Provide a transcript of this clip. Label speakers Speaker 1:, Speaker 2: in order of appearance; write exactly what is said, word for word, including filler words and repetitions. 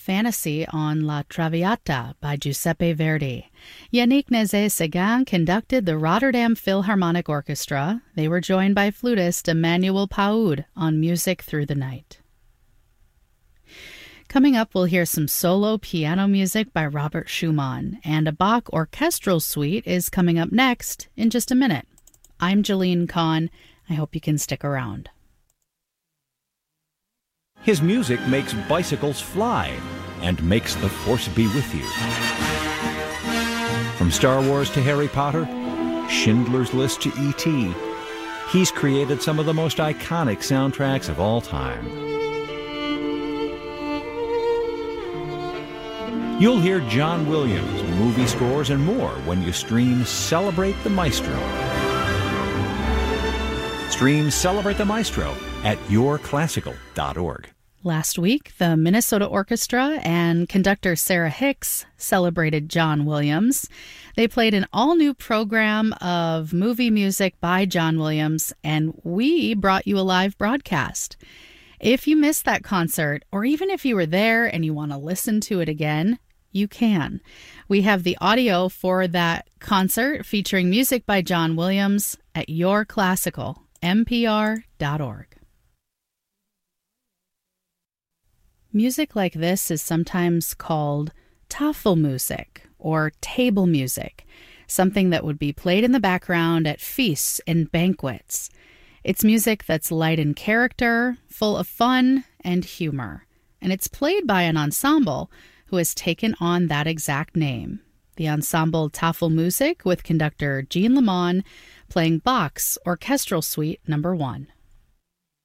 Speaker 1: Fantasy on La Traviata by Giuseppe Verdi. Yannick Nézet-Séguin conducted the Rotterdam Philharmonic Orchestra. They were joined by flutist Emmanuel Paoud on Music Through the Night. Coming up, we'll hear some solo piano music by Robert Schumann, and a Bach orchestral suite is coming up next in just a minute. I'm Jolene Kahn. I hope you can stick around.
Speaker 2: His music makes bicycles fly and makes the Force be with you. From Star Wars to Harry Potter, Schindler's List to E T, he's created some of the most iconic soundtracks of all time. You'll hear John Williams, movie scores, and more when you stream Celebrate the Maestro. Stream Celebrate the Maestro at your classical dot org.
Speaker 1: Last week, the Minnesota Orchestra and conductor Sarah Hicks celebrated John Williams. They played an all-new program of movie music by John Williams, and we brought you a live broadcast. If you missed that concert, or even if you were there and you want to listen to it again, you can. We have the audio for that concert featuring music by John Williams at your classical n p r dot org. Music like this is sometimes called Tafelmusik or table music, something that would be played in the background at feasts and banquets. It's music that's light in character, full of fun and humor, and it's played by an ensemble who has taken on that exact name. The ensemble Tafelmusik with conductor Jean Lamont playing Bach's Orchestral Suite Number One.